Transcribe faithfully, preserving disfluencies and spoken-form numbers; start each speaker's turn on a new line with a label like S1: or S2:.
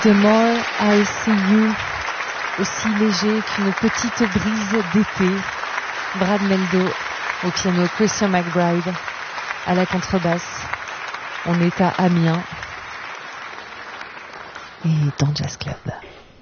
S1: The More I See You, aussi léger qu'une petite brise d'été. Brad Mehldau au piano, Christian McBride à la contrebasse. On est à Amiens et dans Jazz Club.